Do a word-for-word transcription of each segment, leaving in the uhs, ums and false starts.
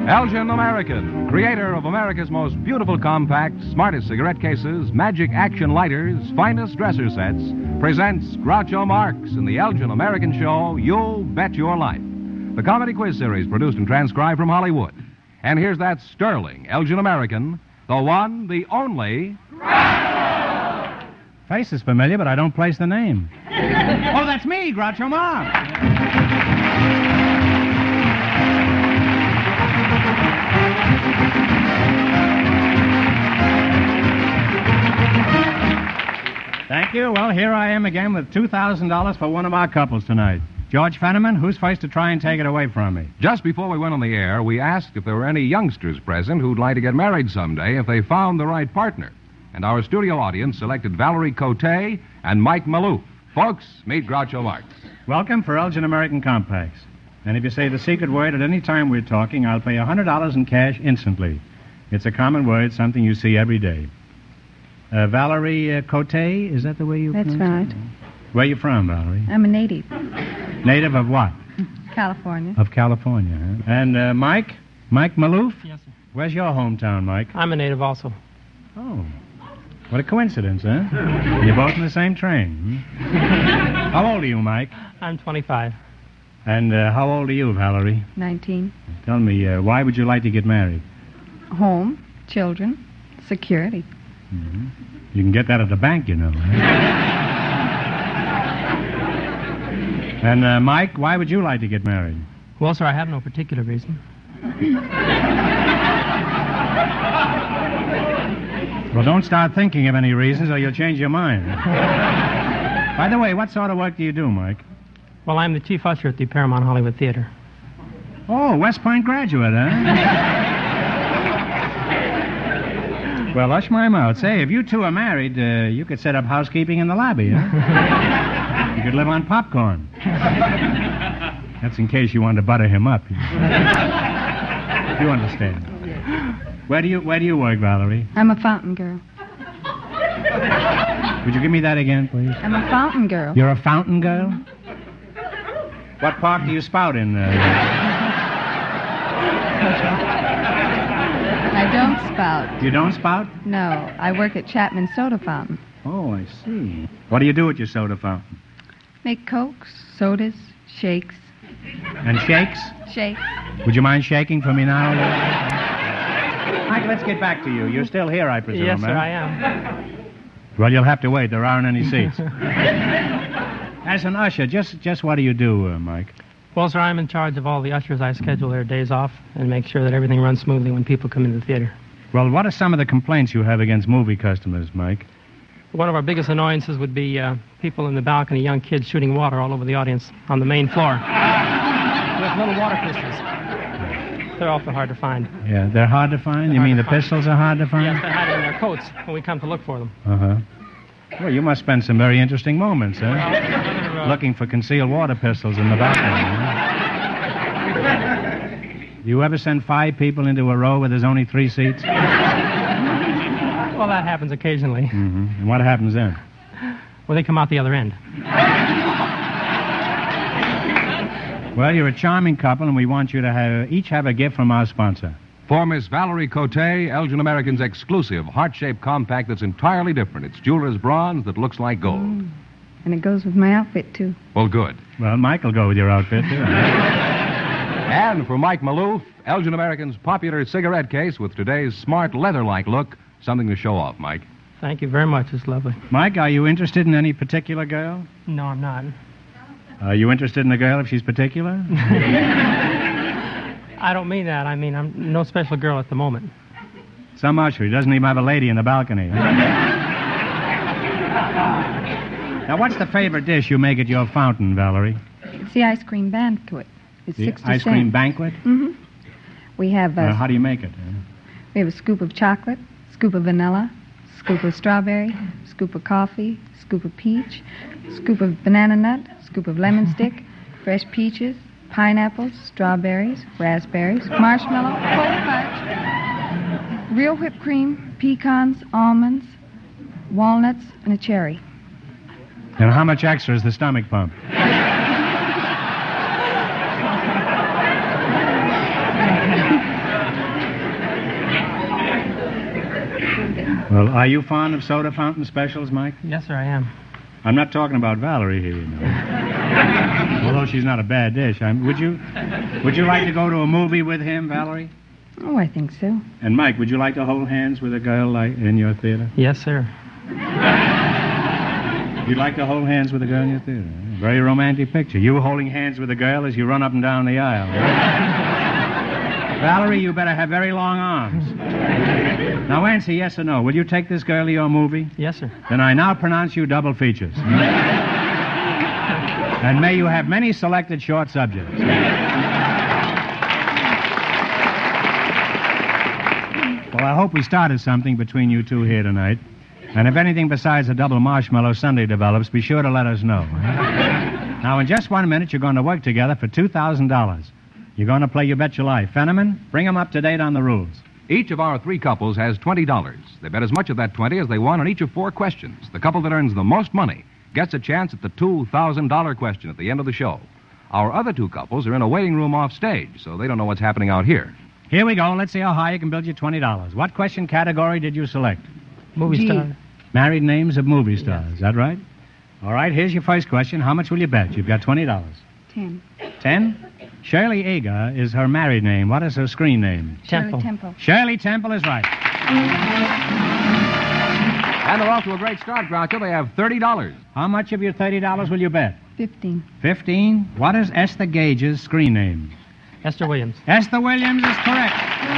Elgin American, creator of America's most beautiful compact, smartest cigarette cases, magic action lighters, finest dresser sets, presents Groucho Marx in the Elgin American show, You'll Bet Your Life. The comedy quiz series produced and transcribed from Hollywood. And here's that sterling Elgin American, the one, the only... Groucho! Face is familiar, but I don't place the name. Oh, that's me, Groucho Marx. Thank you. Well, here I am again with two thousand dollars for one of our couples tonight. George Fenneman, who's first to try and take it away from me? Just before we went on the air, we asked if there were any youngsters present who'd like to get married someday if they found the right partner. And our studio audience selected Valerie Cote and Mike Maloof. Folks, meet Groucho Marx. Welcome for Elgin American Compacts. And if you say the secret word at any time we're talking, I'll pay one hundred dollars in cash instantly. It's a common word, something you see every day. Uh, Valerie uh, Cote, is that the way you That's pronounce right. it? Where are you from, Valerie? I'm a native. Native of what? California. Of California, huh? And uh, Mike? Mike Maloof? Yes, sir. Where's your hometown, Mike? I'm a native also. Oh. What a coincidence, huh? You're both in the same train. Hmm? How old are you, Mike? I'm twenty-five. And uh, how old are you, Valerie? nineteen. Tell me, uh, why would you like to get married? Home, children, security. Mm-hmm. You can get that at the bank, you know. Huh? And, uh, Mike, why would you like to get married? Well, sir, I have no particular reason. Well, don't start thinking of any reasons or you'll change your mind. By the way, what sort of work do you do, Mike? Well, I'm the chief usher at the Paramount Hollywood Theater. Oh, West Point graduate, huh? Well, hush my mouth. Say, if you two are married, uh, you could set up housekeeping in the lobby, huh? You could live on popcorn. That's in case you want to butter him up. You understand. Where do you Where do you work, Valerie? I'm a fountain girl. Would you give me that again, please? I'm a fountain girl. You're a fountain girl? What park do you spout in? Uh... I don't spout. You don't spout? No, I work at Chapman Soda Fountain. Oh, I see. What do you do with your soda fountain? Make cokes, sodas, shakes. And shakes? Shakes. Would you mind shaking for me now? Mike, let's get back to you. You're still here, I presume, Yes, sir, eh? I am. Well, you'll have to wait. There aren't any seats. As an usher, just just what do you do, uh, Mike? Well, sir, I'm in charge of all the ushers. I schedule their days off and make sure that everything runs smoothly when people come into the theater. Well, what are some of the complaints you have against movie customers, Mike? One of our biggest annoyances would be uh, people in the balcony, young kids shooting water all over the audience on the main floor. With little water pistols. They're awful hard to find. Yeah, they're hard to find? They're you hard mean to the find. pistols are hard to find? Yes, they're hiding in their coats when we come to look for them. Uh-huh. Well, you must spend some very interesting moments, huh? Well, they're, uh, Looking for concealed water pistols in the balcony, huh? You ever send five people into a row where there's only three seats? Well, that happens occasionally. Mm-hmm. And what happens then? Well, they come out the other end. Well, you're a charming couple, and we want you to have, each have a gift from our sponsor. For Miss Valerie Cote, Elgin American's exclusive heart-shaped compact that's entirely different. It's jeweler's bronze that looks like gold. Mm. And it goes with my outfit, too. Well, good. Well, Mike will go with your outfit, too. And for Mike Maloof, Elgin American's popular cigarette case with today's smart leather-like look, something to show off, Mike. Thank you very much. It's lovely. Mike, are you interested in any particular girl? No, I'm not. Are you interested in a girl if she's particular? I don't mean that. I mean, I'm no special girl at the moment. Some usher. He doesn't even have a lady in the balcony. Now, what's the favorite dish you make at your fountain, Valerie? It's the ice cream banquet. It's The sixty ice cream cents. banquet? Mm-hmm. We have a, Uh, how do you make it? we have a scoop of chocolate, scoop of vanilla, scoop of strawberry, scoop of coffee, scoop of peach, scoop of banana nut, scoop of lemon stick, fresh peaches, pineapples, strawberries, raspberries, marshmallow, cold fudge, real whipped cream, pecans, almonds, walnuts, and a cherry. And how much extra is the stomach pump? Well, are you fond of soda fountain specials, Mike? Yes, sir, I am. I'm not talking about Valerie here, you know. Although she's not a bad dish. I'm, would you would you like to go to a movie with him, Valerie? Oh, I think so. And Mike, would you like to hold hands with a girl like in your theater? Yes, sir. You'd like to hold hands with a girl in your theater? Very romantic picture. You holding hands with a girl as you run up and down the aisle. Valerie, you better have very long arms. Now answer yes or no. Will you take this girl to your movie? Yes, sir. Then I now pronounce you double features. And may you have many selected short subjects. Well, I hope we started something between you two here tonight. And if anything besides a double marshmallow sundae develops, be sure to let us know. Now, in just one minute, you're going to work together for two thousand dollars. You're going to play You Bet Your Life. Fenneman, bring them up to date on the rules. Each of our three couples has twenty dollars. They bet as much of that twenty as they won on each of four questions. The couple that earns the most money gets a chance at the two thousand dollars question at the end of the show. Our other two couples are in a waiting room off stage, so they don't know what's happening out here. Here we go. Let's see how high you can build your twenty dollars. What question category did you select? Movie G. star. Married names of movie stars. Is that right? All right, here's your first question. How much will you bet? You've got twenty dollars. Ten. Ten? Shirley Eager is her married name. What is her screen name? Temple. Shirley Temple. Shirley Temple is right. And they're off to a great start, Groucho. They have thirty dollars. How much of your thirty dollars will you bet? Fifteen. Fifteen? What is Esther Gage's screen name? Esther Williams. Esther Williams is correct.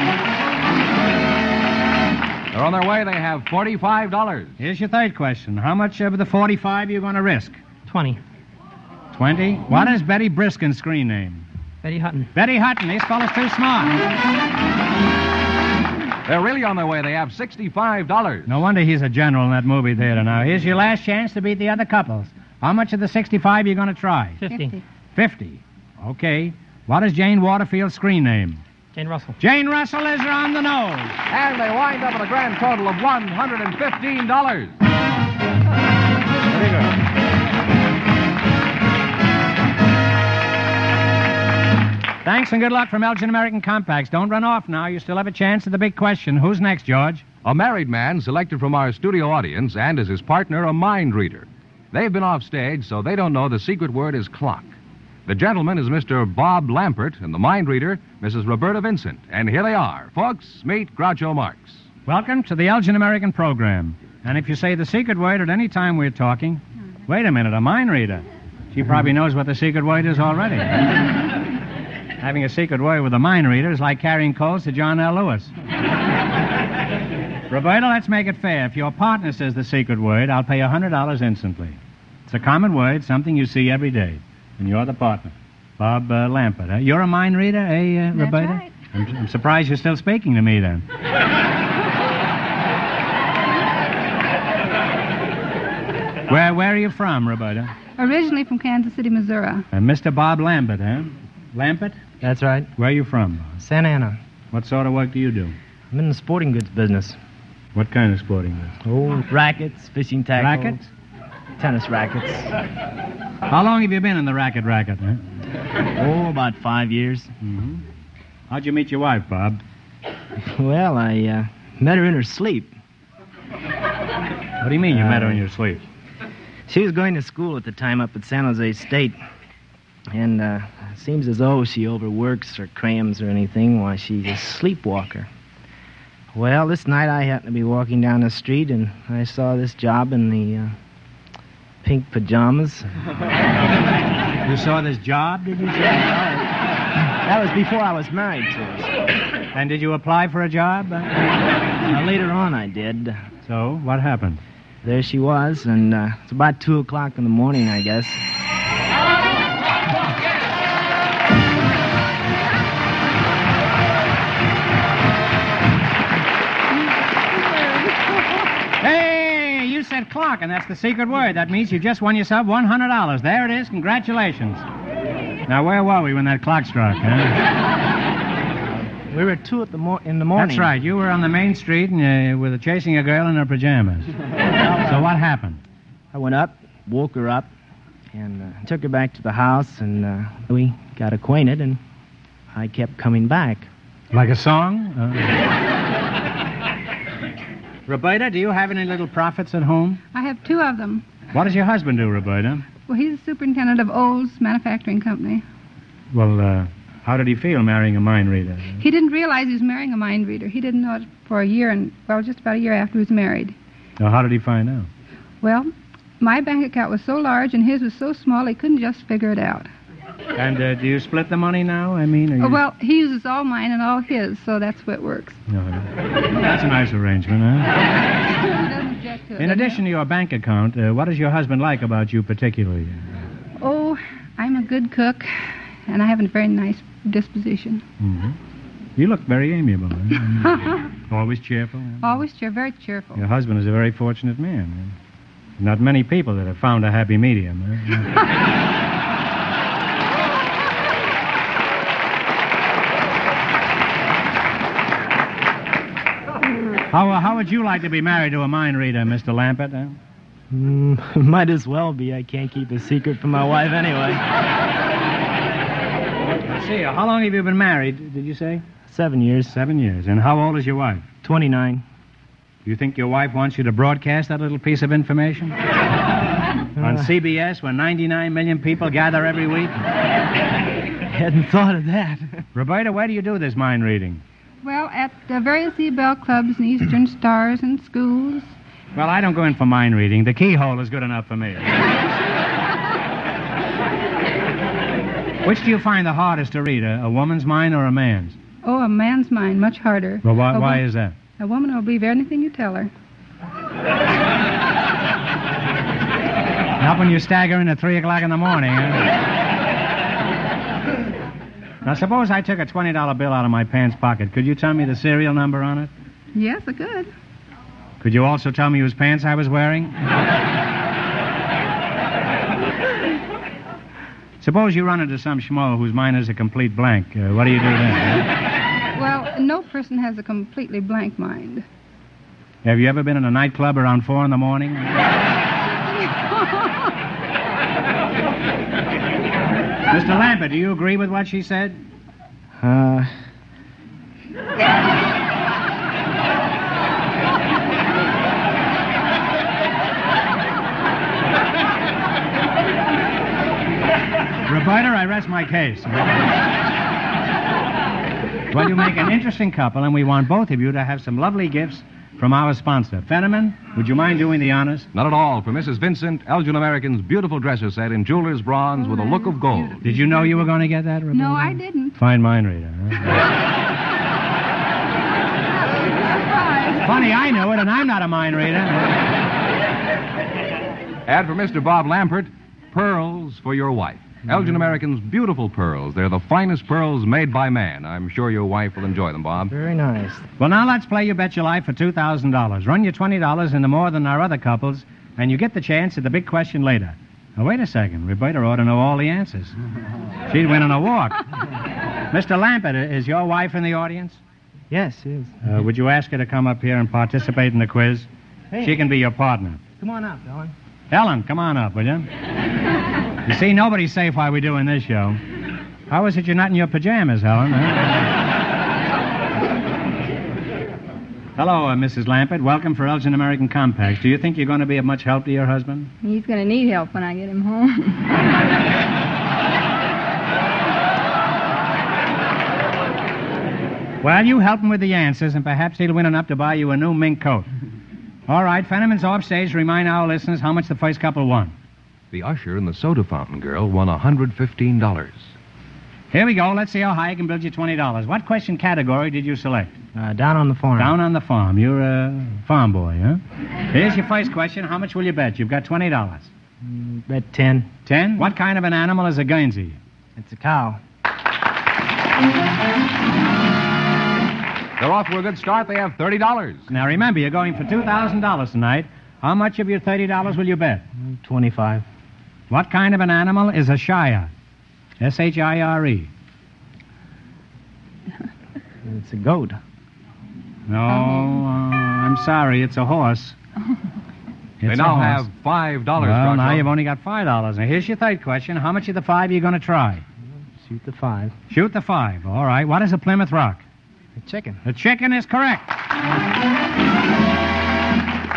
They're on their way. They have forty-five dollars. Here's your third question. How much of the forty-five are you going to risk? Twenty. Twenty? What is Betty Briskin's screen name? Betty Hutton. Betty Hutton. This fellow's too smart. They're really on their way. They have sixty-five dollars. No wonder he's a general in that movie theater. Now, here's your last chance to beat the other couples. How much of the sixty-five are you going to try? Fifty. Fifty. Okay. What is Jane Waterfield's screen name? Jane Russell. Jane Russell is on the nose. And they wind up with a grand total of one hundred fifteen dollars. Very good. Thanks and good luck from Elgin American Compacts. Don't run off now. You still have a chance at the big question. Who's next, George? A married man selected from our studio audience and as his partner, a mind reader. They've been off stage, so they don't know the secret word is clock. The gentleman is Mister Bob Lampert, and the mind reader, Missus Roberta Vincent. And here they are. Folks, meet Groucho Marx. Welcome to the Elgin American program. And if you say the secret word at any time we're talking... Wait a minute, a mind reader. She probably knows what the secret word is already. Having a secret word with a mind reader is like carrying coals to John L. Lewis. Roberta, let's make it fair. If your partner says the secret word, I'll pay one hundred dollars instantly. It's a common word, something you see every day. And you're the partner. Bob uh, Lampert. Huh? You're a mind reader, eh, uh, That's Roberta? right. I'm, I'm surprised you're still speaking to me, then. where where are you from, Roberta? Originally from Kansas City, Missouri. Uh, Mister Bob Lampert, huh? Lampert? That's right. Where are you from? Santa Ana. What sort of work do you do? I'm in the sporting goods business. What kind of sporting goods? Oh, rackets, fishing tackle. Rackets? Tennis rackets. How long have you been in the racket racket, huh? Oh, about five years. Mm-hmm. How'd you meet your wife, Bob? Well, I uh, met her in her sleep. What do you mean you Uh, met her in your sleep? She was going to school at the time up at San Jose State. And uh, it seems as though she overworks or crams or anything while she's a sleepwalker. Well, this night I happened to be walking down the street and I saw this job in the uh, pink pajamas. You saw this job, did you say? That was before I was married to her. And did you apply for a job? Now, later on I did. So, what happened? There she was, and uh, it's about two o'clock in the morning, I guess. Hey, you said clock, and that's the secret word. That means you just won yourself one hundred dollars. There it is. Congratulations. Now, where were we when that clock struck, huh? We were at two at the mo- in the morning. That's right. You were on the main street and uh, were chasing a girl in her pajamas. So what happened? I went up, woke her up, and uh, took her back to the house, and uh, we got acquainted, and I kept coming back. Like a song? Uh, Roberta, do you have any little profits at home? I have two of them. What does your husband do, Roberta? Well, he's the superintendent of Olds Manufacturing Company. Well, uh, how did he feel marrying a mind reader? He didn't realize he was marrying a mind reader. He didn't know it for a year, and well, just about a year after he was married. Well, how did he find out? Well, my bank account was so large and his was so small he couldn't just figure it out. And uh, do you split the money now? I mean, are you... Oh, well, he uses all mine and all his, so that's what works. No, that's a nice arrangement, huh? He doesn't object to it. In addition to your bank account, uh, what does your husband like about you particularly? Oh, I'm a good cook, and I have a very nice disposition. Mm-hmm. You look very amiable. Huh? Always cheerful. Huh? Always cheer, very cheerful. Your husband is a very fortunate man. Huh? Not many people that have found a happy medium. Huh? How, uh, how would you like to be married to a mind reader, Mister Lampert? Huh? Mm, might as well be. I can't keep a secret from my wife anyway. Let's see. How long have you been married, did you say? Seven years. Seven years. And how old is your wife? Twenty-nine. Do you think your wife wants you to broadcast that little piece of information? On C B S, where ninety-nine million people gather every week? Hadn't thought of that. Roberta, where do you do this mind reading? Well, at uh, various E-Bell clubs and Eastern Stars and schools. Well, I don't go in for mind reading. The keyhole is good enough for me. Which do you find the hardest to read, a, a woman's mind or a man's? Oh, a man's mind, much harder. Well, why, A why wo- is that? A woman will believe anything you tell her. Not when you stagger in at three o'clock in the morning, huh? Now, suppose I took a twenty dollar bill out of my pants pocket. Could you tell me the serial number on it? Yes, I could. Could you also tell me whose pants I was wearing? Suppose you run into some schmo whose mind is a complete blank. Uh, what do you do then? Well, no person has a completely blank mind. Have you ever been in a nightclub around four in the morning? Mister Lambert, do you agree with what she said? Uh... Roberta, I rest my case. Well, you make an interesting couple, and we want both of you to have some lovely gifts from our sponsor. Fenneman, would you mind doing the honors? Not at all. For Missus Vincent, Elgin American's beautiful dresser set in jeweler's bronze with a look of gold. Did you know you were going to get that, Roberta? No, I didn't. Fine mind reader, huh? Funny, I knew it, and I'm not a mind reader. And for Mister Bob Lampert, pearls for your wife. Elgin American's beautiful pearls. They're the finest pearls made by man. I'm sure your wife will enjoy them, Bob. Very nice. Well, now let's play You Bet Your Life for two thousand dollars. Run your twenty dollars into more than our other couples, and you get the chance at the big question later. Now, wait a second. Roberta ought to know all the answers. She'd win on a walk. Mister Lampert, is your wife in the audience? Yes, yes. Uh, would you ask her to come up here and participate in the quiz? Hey. She can be your partner. Come on up, Ellen. Ellen, come on up, will you? You see, nobody's safe while we're doing this show. How is it you're not in your pajamas, Helen? Huh? Hello, uh, Missus Lampert. Welcome for Elgin American Compacts. Do you think you're going to be of much help to your husband? He's going to need help when I get him home. Well, you help him with the answers, and perhaps he'll win enough to buy you a new mink coat. All right, Fenneman's off stage to remind our listeners how much the first couple won. The usher and the soda fountain girl won one hundred fifteen dollars. Here we go. Let's see how high I can build you twenty dollars. What question category did you select? Uh, down on the farm. Down on the farm. You're a farm boy, huh? Here's your first question. How much will you bet? You've got twenty dollars. Mm, bet ten. Ten? What kind of an animal is a Guernsey? It's a cow. They're off to a good start. They have thirty dollars. Now, remember, you're going for two thousand dollars tonight. How much of your thirty dollars will you bet? Twenty-five. What kind of an animal is a shire? S H I R E. It's a goat. No, uh, I'm sorry. It's a horse. They It's now a horse. have five dollars. Well, now Groucho. you've only got five dollars. Now, here's your third question. How much of the five are you going to try? Shoot the five. Shoot the five. All right. What is a Plymouth Rock? A chicken. The chicken is correct.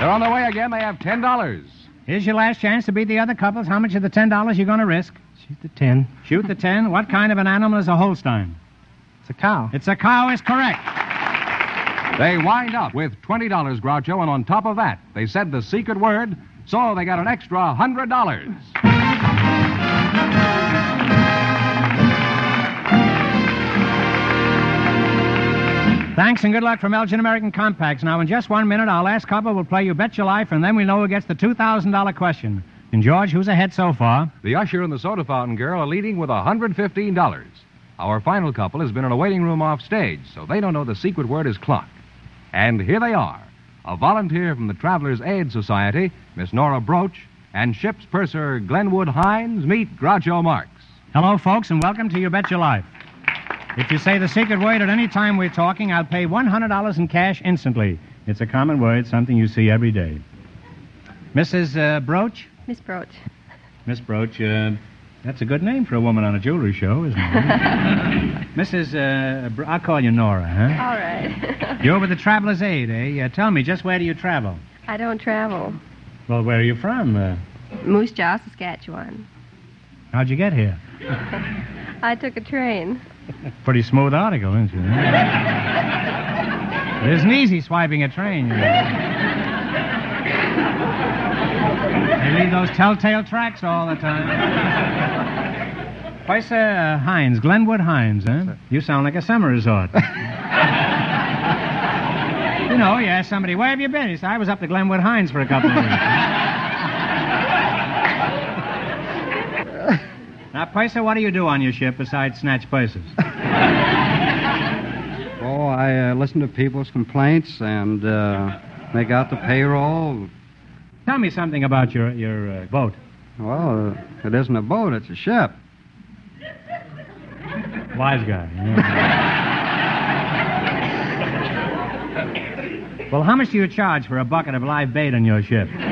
They're on their way again. They have ten dollars. Here's your last chance to beat the other couples. How much of the ten dollars you going to risk? Shoot the ten. Shoot the ten. What kind of an animal is a Holstein? It's a cow. It's a cow is correct. They wind up with twenty dollars, Groucho, and on top of that, they said the secret word, so they got an extra one hundred dollars. Thanks and good luck from Elgin American Compacts. Now, in just one minute, our last couple will play You Bet Your Life, and then we'll know who gets the two thousand dollars question. And, George, who's ahead so far? The usher and the soda fountain girl are leading with one hundred fifteen dollars. Our final couple has been in a waiting room off stage, so they don't know the secret word is clock. And here they are, a volunteer from the Travelers' Aid Society, Miss Nora Broach, and ship's purser Glenwood Hines. Meet Groucho Marx. Hello, folks, and welcome to You Bet Your Life. If you say the secret word at any time we're talking, I'll pay one hundred dollars in cash instantly. It's a common word, something you see every day. Missus Uh, Broach? Miss Broach. Miss Broach, uh, that's a good name for a woman on a jewelry show, isn't it? Missus Uh, Bro- I'll call you Nora, huh? All right. You're with the Travelers' Aid, eh? Uh, tell me, just where do you travel? I don't travel. Well, where are you from? Uh, Moose Jaw, Saskatchewan. how'd you get here? I took a train. Pretty smooth article, isn't it? It isn't easy swiping a train, you know. They leave those telltale tracks all the time. Why, sir, uh, Hines, Glenwood Hines, huh? You sound like a summer resort. You know, you ask somebody, where have you been? He said, I was up to Glenwood Hines for a couple of weeks. Now, Paisa, what do you do on your ship besides snatch purses? Oh, I uh, listen to people's complaints and uh, make out the payroll. Tell me something about your, your uh, boat. Well, uh, it isn't a boat, it's a ship. Wise guy. Yeah. Well, how much do you charge for a bucket of live bait on your ship? It's a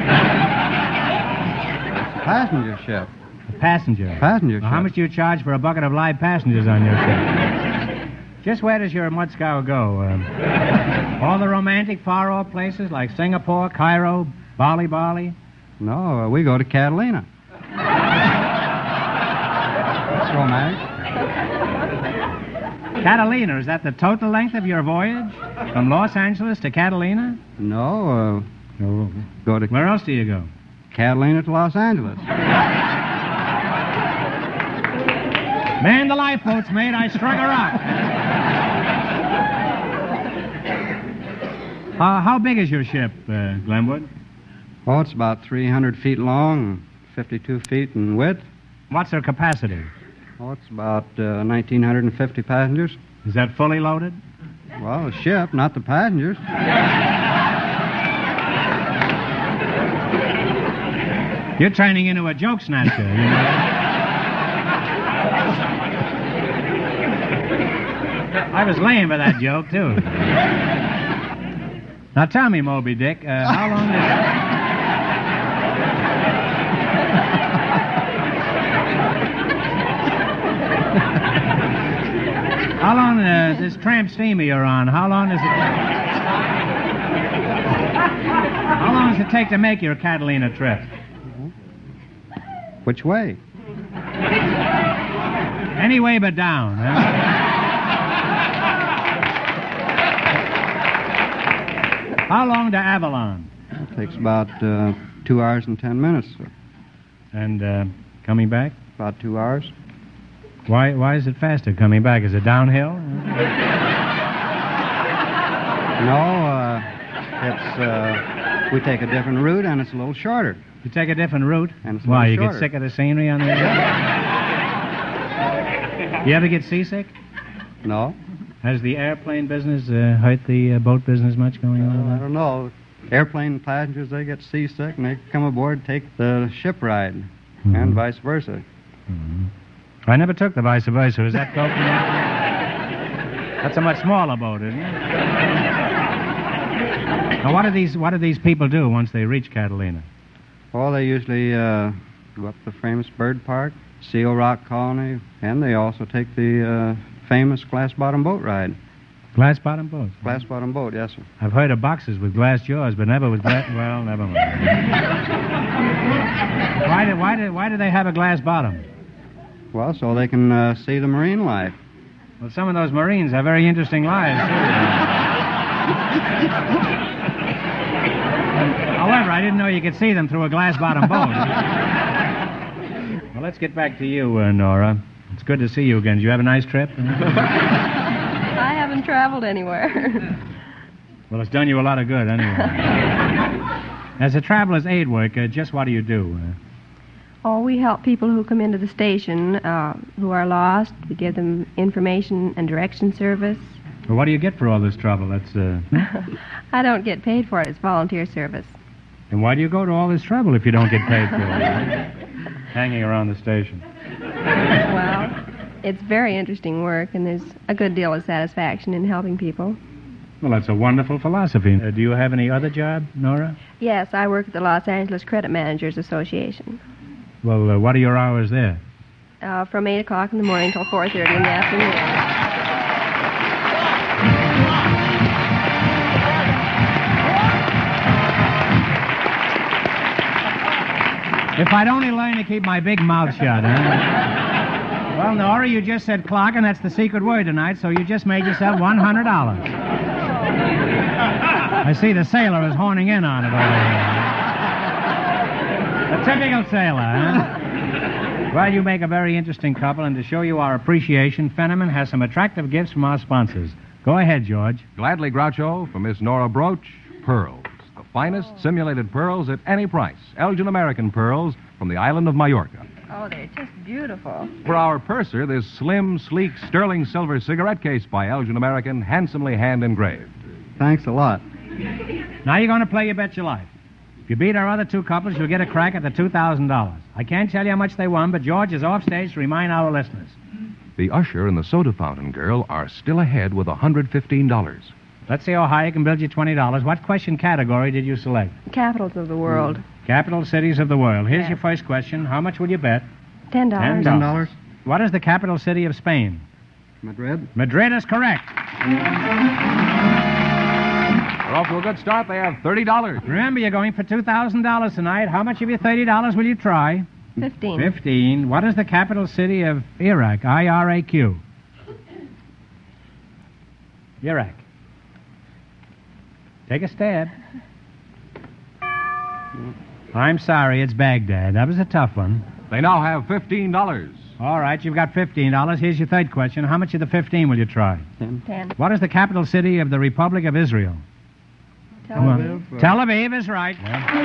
passenger ship. A passenger. Passenger Well, how ship. much do you charge for a bucket of live passengers on your ship? Just where does your mud scour go? Um, all the romantic far-off places like Singapore, Cairo, Bali, Bali? No, uh, we go to Catalina. That's romantic. Catalina, is that the total length of your voyage? From Los Angeles to Catalina? No, uh, go to Where else do you go? Catalina to Los Angeles. Man the lifeboats, mate. I struck a rock. Uh, how big is your ship, uh, Glenwood? Oh, it's about three hundred feet long, fifty-two feet in width. What's their capacity? Oh, it's about uh, one thousand nine hundred fifty passengers. Is that fully loaded? Well, the ship, not the passengers. You're turning into a joke snatcher, you know. I was laying for that joke, too. Now, tell me, Moby Dick, uh, how long is... How long uh, this tramp steamer you're on, how long does it... How long does it take to make your Catalina trip? Which way? Any way but down, huh? How long to Avalon? It takes about uh, two hours and ten minutes, sir. And uh, coming back? About two hours. Why Why is it faster coming back? Is it downhill? No, uh, it's, uh, we take a different route and it's a little shorter. You take a different route? And it's a Why, little you shorter. get sick of the scenery on the road? You ever get seasick? No. Has the airplane business uh, hurt the uh, boat business much going Uh, I on? don't know. Airplane passengers, they get seasick and they come aboard, take the ship ride, Mm-hmm. and vice versa. Mhm. I never took the vice versa. Is that coconut? That's a much smaller boat, isn't it? Now, what do these what do these people do once they reach Catalina? Well, they usually uh, go up the famous bird park, Seal Rock Colony, and they also take the uh, famous glass bottom boat ride. Glass-bottom boats. Glass-bottom boat, yes, sir. I've heard of boxes with glass jaws, but never with glass... Well, never mind. why, do, why, do, why do they have a glass bottom? Well, so they can uh, see the marine life. Well, some of those Marines have very interesting lives, too. However, I didn't know you could see them through a glass-bottom boat. Well, let's get back to you, uh, Nora. It's good to see you again. Did you have a nice trip? I haven't traveled anywhere. Well, it's done you a lot of good, anyway. As a traveler's aid worker, just what do you do? Uh, Oh, we help people who come into the station uh, who are lost. We give them information and direction service. well, what do you get for all this trouble? That's, uh... I don't get paid for it. It's volunteer service. Then why do you go to all this trouble if you don't get paid for it? Hanging around the station. Well, it's very interesting work, and there's a good deal of satisfaction in helping people. Well, that's a wonderful philosophy. Uh, do you have any other job, Nora? Yes, I work at the Los Angeles Credit Managers Association. Well, uh, what are your hours there? Uh, from eight o'clock in the morning till four thirty in the afternoon. If I'd only learn to keep my big mouth shut, huh? Well, Nora, you just said clock, and that's the secret word tonight, so you just made yourself one hundred dollars. I see the sailor is horning in on it over here. A typical sailor, huh? Well, you make a very interesting couple, and to show you our appreciation, Fenneman has some attractive gifts from our sponsors. Go ahead, George. Gladly, Groucho, for Miss Nora Broach, pearls. The finest simulated pearls at any price. Elgin American pearls from the island of Majorca. Oh, they're just beautiful. For our purser, this slim, sleek, sterling silver cigarette case by Elgin American, handsomely hand-engraved. Thanks a lot. Now you're going to play You Bet Your Life. If you beat our other two couples, you'll get a crack at the two thousand dollars. I can't tell you how much they won, but George is off stage to remind our listeners. The usher and the soda fountain girl are still ahead with one hundred fifteen dollars. Let's see how high I can build you twenty dollars. What question category did you select? Capitals of the world. Capital cities of the world. Here's Yes. your first question. How much will you bet? Ten dollars. Ten Ten dollars? What is the capital city of Spain? Madrid? Madrid is correct. They're off to a good start. They have thirty dollars. Remember, you're going for two thousand dollars tonight. How much of your thirty dollars will you try? Fifteen. Fifteen. What is the capital city of Iraq? I R A Q. Iraq. Take a stab. I'm sorry, it's Baghdad. That was a tough one. They now have fifteen dollars. All right, you've got fifteen dollars. Here's your third question. How much of the fifteen will you try? Ten. Ten. What is the capital city of the Republic of Israel? Tel Come on. Aviv. Tel Aviv is right.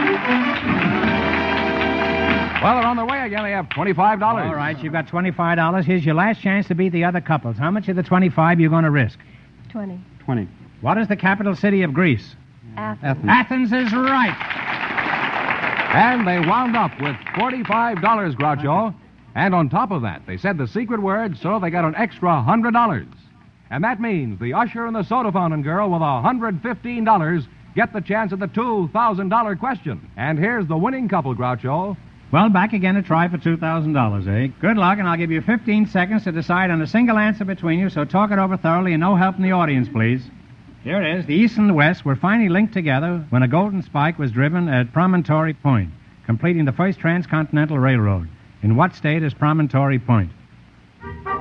Well, they're on their way again. They have twenty-five dollars. All right, you've got twenty-five dollars. Here's your last chance to beat the other couples. How much of the twenty-five you going to risk? Twenty. Twenty. What is the capital city of Greece? Athens. Athens. Athens is right. And they wound up with forty-five dollars, Groucho. And on top of that, they said the secret word, so they got an extra one hundred dollars. And that means the usher and the soda fountain girl with one hundred fifteen dollars get the chance at the two thousand dollars question. And here's the winning couple, Groucho. Well, back again to try for two thousand dollars, eh? Good luck, and I'll give you fifteen seconds to decide on a single answer between you, so talk it over thoroughly and no help from the audience, please. Here it is. The East and the West were finally linked together when a golden spike was driven at Promontory Point, completing the first transcontinental railroad. In what state is Promontory Point?